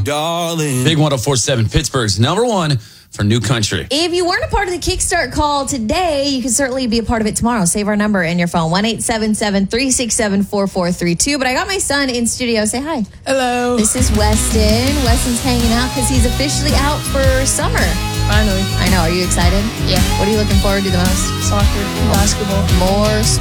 darling. Big 104.7, Pittsburgh's number one for new country. If you weren't a part of the Kickstart call today, you can certainly be a part of it tomorrow. Save our number in your phone, 1-877-367-4432. But I got my son in studio. Say hi. Hello. This is Weston. Weston's hanging out because he's officially out for summer. Finally. I know. Are you excited? Yeah. What are you looking forward to the most? Soccer, basketball. More